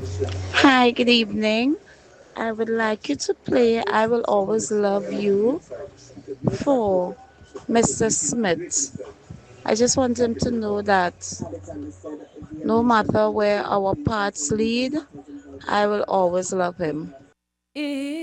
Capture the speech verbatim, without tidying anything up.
Hi, good evening. I would like you to play I Will Always Love You for mister Smith. I just want him to know that no matter where our paths lead, I will always love him.